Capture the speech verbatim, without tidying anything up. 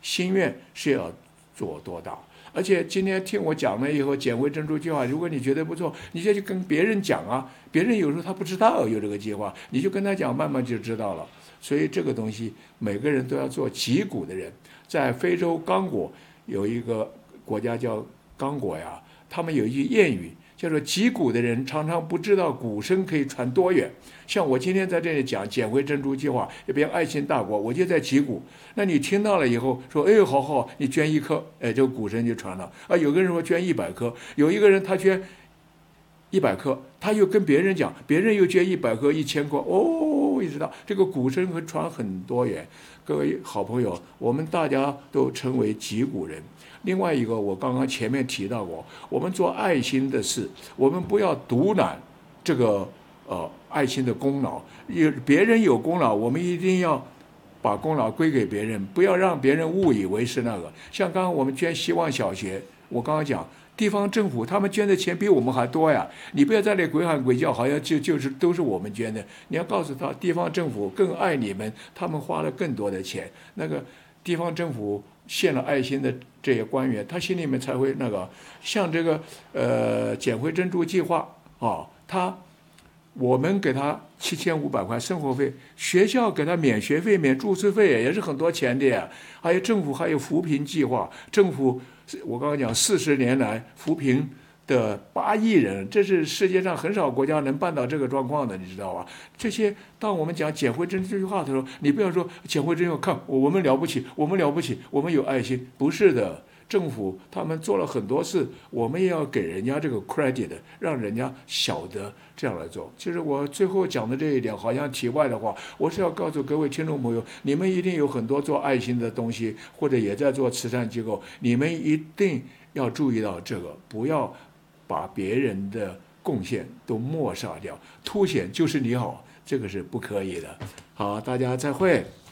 心愿是要做多大。而且今天听我讲了以后，捡回珍珠计划，如果你觉得不错，你就去跟别人讲啊。别人有时候他不知道有这个计划，你就跟他讲，慢慢就知道了。所以这个东西每个人都要做击鼓的人。在非洲刚果有一个国家叫刚果呀，他们有一句谚语叫做击鼓的人常常不知道鼓声可以传多远。像我今天在这里讲捡回珍珠计划，也别爱心大国，我就在击鼓。那你听到了以后说，哎，好好，你捐一颗，哎，这个鼓声就传了。啊，有个人说捐一百颗，有一个人他捐一百颗，他又跟别人讲，别人又捐一百颗、一千颗，哦，一直到这个鼓声会传很多远。各位好朋友，我们大家都称为击鼓人。另外一个，我刚刚前面提到过，我们做爱心的事，我们不要独揽这个呃爱心的功劳，有别人有功劳，我们一定要把功劳归给别人，不要让别人误以为是那个。像刚刚我们捐希望小学，我刚刚讲地方政府他们捐的钱比我们还多呀，你不要在那鬼喊鬼叫，好像就就是都是我们捐的。你要告诉他，地方政府更爱你们，他们花了更多的钱。那个地方政府献了爱心的这些官员，他心里面才会那个，像这个呃捡回珍珠计划啊，他我们给他七千五百块生活费，学校给他免学费、免住宿费，也是很多钱的呀。还有政府还有扶贫计划，政府我刚刚讲四十年来扶贫的八亿人，这是世界上很少国家能办到这个状况的，你知道吧？这些当我们讲捡回珍珠这句话的时候，你不要说捡回珍珠，看我们了不起，我们了不起，我们有爱心，不是的。政府他们做了很多事，我们也要给人家这个 credit， 让人家晓得这样来做。其实我最后讲的这一点，好像题外的话，我是要告诉各位听众朋友，你们一定有很多做爱心的东西，或者也在做慈善机构，你们一定要注意到这个，不要把别人的贡献都抹杀掉，凸显就是你好，这个是不可以的。好，大家再会。